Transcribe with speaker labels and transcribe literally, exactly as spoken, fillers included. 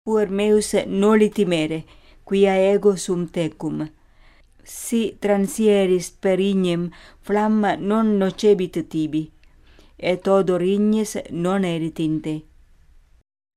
Speaker 1: puer meus noli timere, quia ego sum tecum. Si transieris per ignem flamma non nocebit tibi, et odor ignes non erit in te.